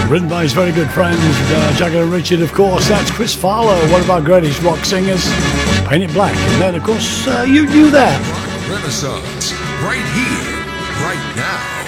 Written by his very good friends, Jagger and Richard, of course. That's Chris Farlow, one of our greatest rock singers. Paint It Black. And then, of course, you knew that. Rock Renaissance, right here, right now.